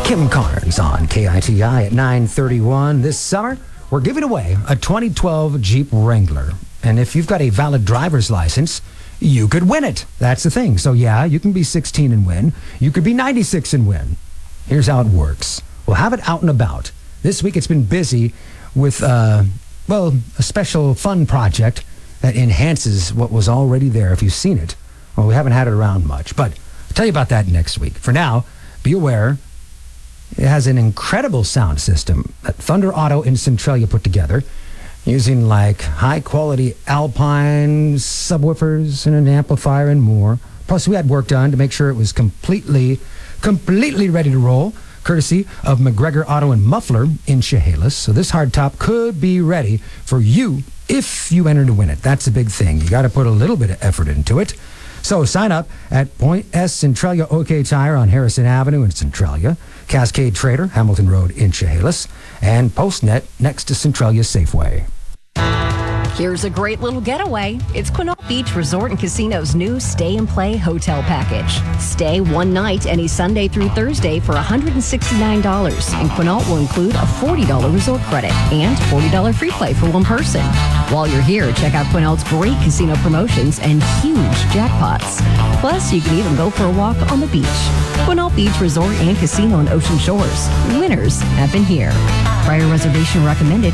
Kim Carnes on KITI at 9:31. This summer, we're giving away a 2012 Jeep Wrangler. And if you've got a valid driver's license, you could win it. That's the thing. So yeah, you can be 16 and win. You could be 96 and win. Here's how it works. We'll have it out and about. This week it's been busy with, a special fun project that enhances what was already there if you've seen it. Well, we haven't had it around much, but I'll tell you about that next week. For now, be aware, it has an incredible sound system that Thunder Auto in Centralia put together using like high-quality Alpine subwoofers and an amplifier and more. Plus, we had work done to make sure it was completely ready to roll, courtesy of McGregor Auto and Muffler in Chehalis. So this hardtop could be ready for you if you enter to win it. That's a big thing. You got to put a little bit of effort into it. So sign up at Point S Centralia OK Tire on Harrison Avenue in Centralia, Cascade Trader, Hamilton Road in Chehalis, and Postnet next to Centralia Safeway. Here's a great little getaway. It's Quinault Beach Resort and Casino's new Stay and Play hotel package. Stay one night any Sunday through Thursday for $169, and Quinault will include a $40 resort credit and $40 free play for one person. While you're here, check out Quinault's great casino promotions and huge jackpots. Plus, you can even go for a walk on the beach. Quinault Beach Resort and Casino in Ocean Shores. Winners have been here. Prior reservation recommended.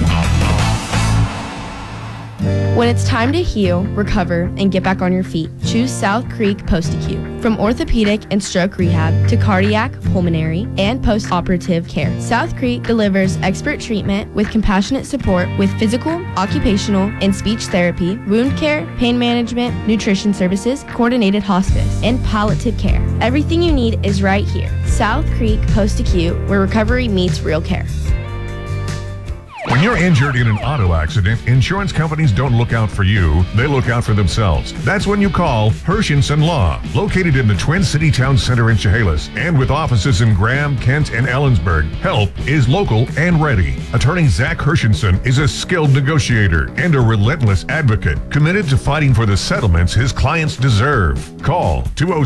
When it's time to heal, recover, and get back on your feet, choose South Creek Post-Acute. From orthopedic and stroke rehab to cardiac, pulmonary, and post-operative care, South Creek delivers expert treatment with compassionate support with physical, occupational, and speech therapy, wound care, pain management, nutrition services, coordinated hospice, and palliative care. Everything you need is right here. South Creek Post-Acute, where recovery meets real care. When you're injured in an auto accident, insurance companies don't look out for you, they look out for themselves. That's when you call Hershenson Law, located in the Twin City Town Center in Chehalis, and with offices in Graham, Kent, and Ellensburg. Help is local and ready. Attorney Zach Hershenson is a skilled negotiator and a relentless advocate, committed to fighting for the settlements his clients deserve. Call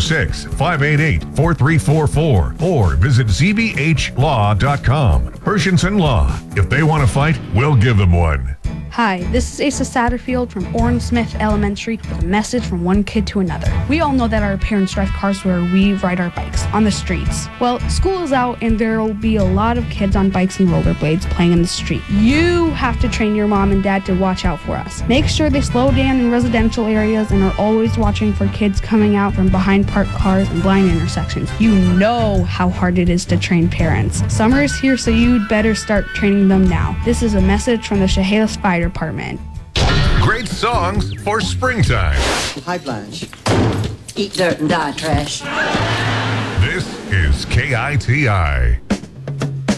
206-588-4344 or visit zbhlaw.com. Hershenson Law. If they want to fight, we'll give them one. Hi, this is Asa Satterfield from Orrin Smith Elementary with a message from one kid to another. We all know that our parents drive cars where we ride our bikes, on the streets. Well, school is out and there will be a lot of kids on bikes and rollerblades playing in the street. You have to train your mom and dad to watch out for us. Make sure they slow down in residential areas and are always watching for kids coming out from behind parked cars and blind intersections. You know how hard it is to train parents. Summer is here, so you'd better start training them now. This is a message from the Chehalis Fire Department. Great songs for springtime. Hi, Blanche. Eat dirt and die trash. This is KITI.